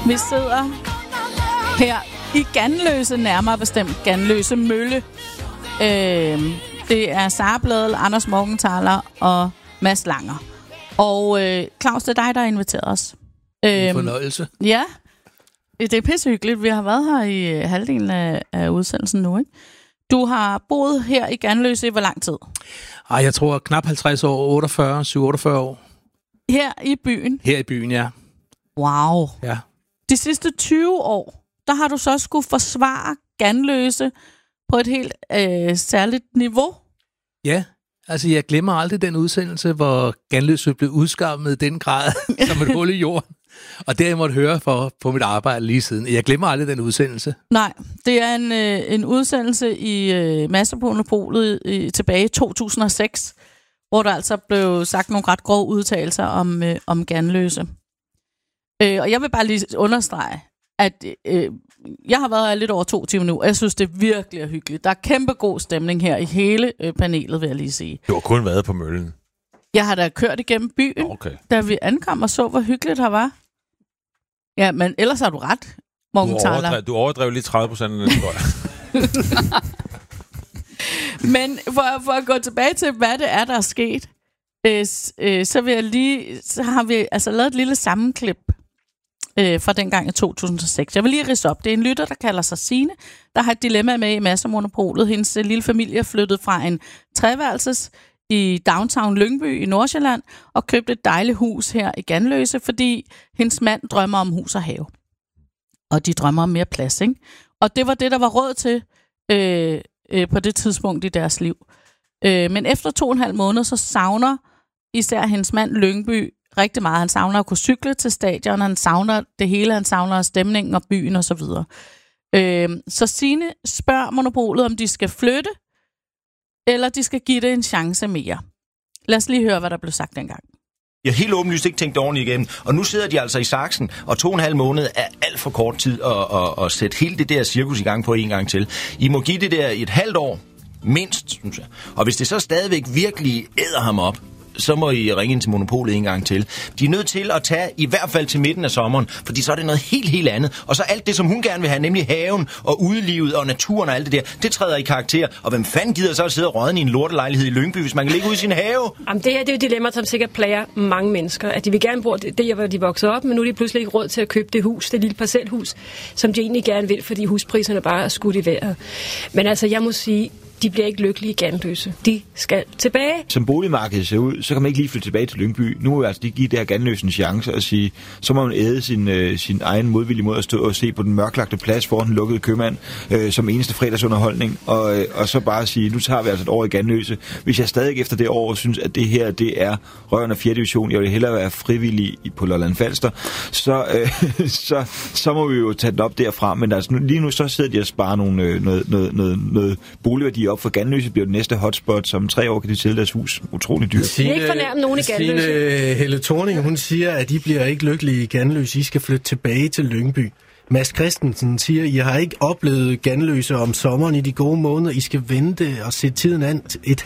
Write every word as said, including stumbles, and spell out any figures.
Vi sidder her i Ganløse, nærmere bestemt Ganløse Mølle. Øh, det er Sara Blædel, Anders Morgenthaler og Mads Langer. Og øh, Claus, det er dig, der har inviteret os. En fornøjelse. Ja, det er pissehyggeligt. Vi har været her i halvdelen af, af udsendelsen nu, ikke? Du har boet her i Ganløse i hvor lang tid? Ej, jeg tror knap halvtreds år, otteogfyrre, syv otteogfyrre år. Her i byen? Her i byen, ja. Wow. Ja. De sidste tyve år, der har du så skulle forsvare Ganløse på et helt øh, særligt niveau. Ja, altså jeg glemmer aldrig den udsendelse, hvor Ganløse blev udskammet i den grad som et hul i jorden. Og det har jeg måtte høre for på mit arbejde lige siden. Jeg glemmer aldrig den udsendelse. Nej, det er en, øh, en udsendelse i øh, Massermonopolet øh, tilbage i to tusind og seks, hvor der altså blev sagt nogle ret grove udtalelser om, øh, om Ganløse. Øh, og jeg vil bare lige understrege, at øh, jeg har været her lidt over to timer nu, og jeg synes, det er virkelig er hyggeligt. Der er kæmpe god stemning her i hele øh, panelet, vil jeg lige sige. Du har kun været på møllen. Jeg har da kørt igennem byen, okay. Da vi ankom og så, hvor hyggeligt her var. Ja, men ellers har du ret, Morgenthaler. Du overdrev, du overdrev lige tredive procent af den, tror jeg. Men for, for at gå tilbage til, hvad det er, der er sket, øh, øh, så, vil jeg lige, så har vi altså lavet et lille sammenklip øh, fra dengang i to tusind og seks. Jeg vil lige ridse op. Det er en lytter, der kalder sig Signe, der har et dilemma med i Massermonopolet. Hendes øh, lille familie er flyttet fra en treværelses i downtown Lyngby i Nordsjælland og købte et dejligt hus her i Ganløse, fordi hendes mand drømmer om hus og have. Og de drømmer om mere plads, ikke? Og det var det, der var råd til øh, øh, på det tidspunkt i deres liv. Øh, men efter to og en halv måned, så savner især hendes mand Lyngby rigtig meget. Han savner at kunne cykle til stadion, han savner det hele, han savner stemningen og byen og så videre. Øh, så Signe spørger Monopolet, om de skal flytte, eller de skal give det en chance mere. Lad os lige høre, hvad der blev sagt dengang. Jeg har helt åbenlyst ikke tænkt ordentligt igennem. Og nu sidder de altså i saksen, og to og en halv måned er alt for kort tid at, at, at sætte hele det der cirkus i gang på en gang til. I må give det der et halvt år, mindst, synes jeg. Og hvis det så stadigvæk virkelig æder ham op, så må I ringe ind til Monopolet en gang til. De er nødt til at tage i hvert fald til midten af sommeren, fordi så er det noget helt, helt andet. Og så alt det, som hun gerne vil have, nemlig haven og udelivet og naturen og alt det der, det træder i karakter. Og hvem fanden gider så at sidde og rådne i en lortelejlighed i Lyngby, hvis man kan ligge ude i sin have? Jamen, det her det er jo et dilemma, som sikkert plager mange mennesker. At de vil gerne bo det, hvor de voksede op, men nu er de pludselig ikke råd til at købe det hus, det lille parcelhus, som de egentlig gerne vil, fordi huspriserne bare er skudt i vejret. Men altså, jeg må sige, de bliver ikke lykkelige i Ganløse. De skal tilbage. Som boligmarkedet ser ud, så kan man ikke lige flytte tilbage til Lyngby. Nu må vi altså lige give det her Ganløse en chance og sige, så må man æde sin, øh, sin egen modvillige mod at stå og se på den mørklagte plads foran den lukkede købmand øh, som eneste fredagsunderholdning. Og, øh, og så bare sige, nu tager vi altså et år i Ganløse. Hvis jeg stadig efter det år synes, at det her det er røven af fjerde division, jeg vil hellere være frivillig på Lolland Falster, så, øh, så, så må vi jo tage den op derfra. Men altså, nu, lige nu så sidder de og sparer nogle, øh, noget, noget, noget, noget boligværdi op for Ganløse, bliver det næste hotspot, som tre år kan de sælge deres hus. Utrolig dyrt. Signe, det er ikke fornærme nogen i Ganløse. Signe Helle Thorning, hun siger, at I bliver ikke lykkelige i Ganløse. I skal flytte tilbage til Lyngby. Mads Christensen siger, I har ikke oplevet Ganløse om sommeren i de gode måneder. I skal vente og se tiden an et